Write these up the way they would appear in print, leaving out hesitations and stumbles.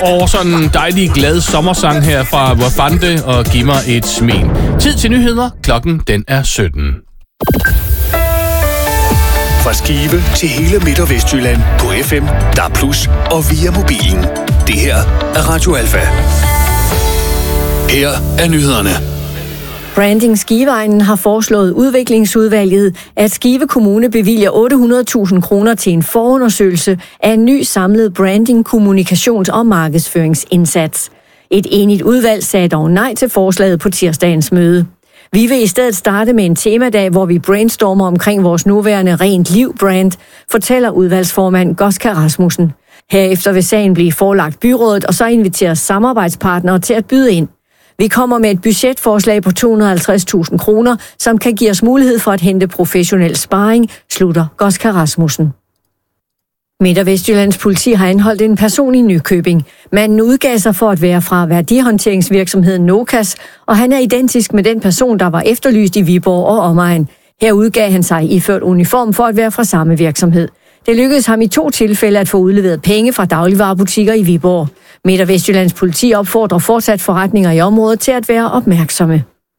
sådan en dejlig glad sommersang her fra Wafande og Giv mig et smil. Tid til nyheder. Klokken den er 17. Fra Skive til hele Midt- og Vestjylland på FM, DAB+ og via mobilen. Det her er Radio Alfa. Her er nyhederne. Branding Skiveegnen har foreslået udviklingsudvalget, at Skive Kommune bevilger 800.000 kroner til en forundersøgelse af en ny samlet branding, kommunikations- og markedsføringsindsats. Et enigt udvalg sagde dog nej til forslaget på tirsdagens møde. Vi vil i stedet starte med en temadag, hvor vi brainstormer omkring vores nuværende Rent Liv-brand, fortæller udvalgsformand Goska Rasmussen. Herefter vil sagen blive forelagt byrådet, og så inviteres samarbejdspartnere til at byde ind. Vi kommer med et budgetforslag på 250.000 kroner, som kan give os mulighed for at hente professionel sparring, slutter Goska Rasmussen. Midt- og Vestjyllands politi har anholdt en person i Nykøbing. Manden udgav sig for at være fra værdihåndteringsvirksomheden Nokas, og han er identisk med den person, der var efterlyst i Viborg og omegn. Her udgav han sig iført uniform for at være fra samme virksomhed. Det lykkedes ham i 2 tilfælde at få udleveret penge fra dagligvarebutikker i Viborg. Midt- og Vestjyllands politi opfordrer fortsat forretninger i området til at være opmærksomme.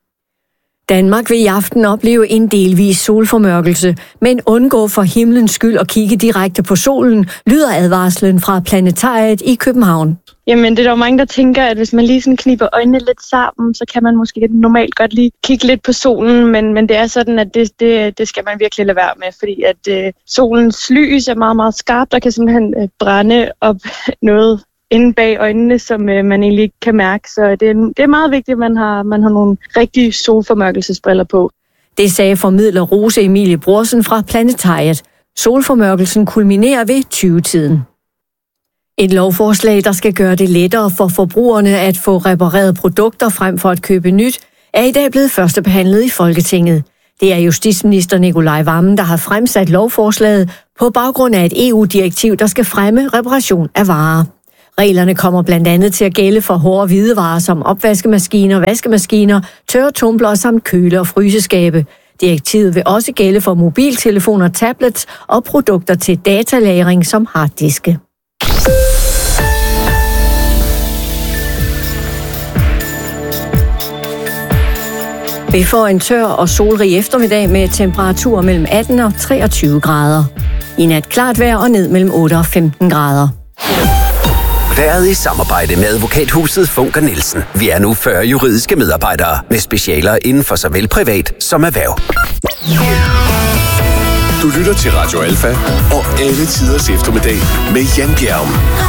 Danmark vil i aften opleve en delvis solformørkelse, men undgå for himlens skyld at kigge direkte på solen, lyder advarslen fra Planetariet i København. Jamen, det er der jo mange, der tænker, at hvis man lige sådan kniber øjnene lidt sammen, så kan man måske normalt godt lige kigge lidt på solen, men det er sådan, at det skal man virkelig lade være med, fordi at solens lys er meget, meget skarpt og kan simpelthen brænde op noget inde bag øjnene, som man egentlig ikke kan mærke. Så det er meget vigtigt, at man har nogle rigtige solformørkelsesbriller på. Det sagde formidler Rose Emilie Brorsen fra Planetariet. Solformørkelsen kulminerer ved 20-tiden. Et lovforslag, der skal gøre det lettere for forbrugerne at få repareret produkter frem for at købe nyt, er i dag blevet førstebehandlet i Folketinget. Det er justitsminister Nicolai Wammen, der har fremsat lovforslaget på baggrund af et EU-direktiv, der skal fremme reparation af varer. Reglerne kommer blandt andet til at gælde for hårde hvidevarer som opvaskemaskiner, vaskemaskiner, tørretumbler samt køle- og fryseskabe. Direktivet vil også gælde for mobiltelefoner, tablets og produkter til datalagring som harddiske. Vi får en tør og solrig eftermiddag med temperaturer mellem 18 og 23 grader. I nat klart vejr og ned mellem 8 og 15 grader. Været i samarbejde med advokathuset Funker Nielsen. Vi er nu 40 juridiske medarbejdere med specialer inden for såvel privat som erhverv. Du lytter til Radio Alfa og alle tiders eftermiddag med Jan Bjerg.